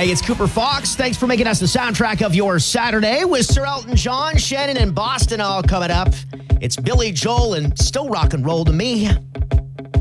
Hey, it's Cooper Fox. Thanks for making us the soundtrack of your Saturday with Sir Elton John, Shannon, and Boston all coming up. It's Billy Joel and still rock and roll to me.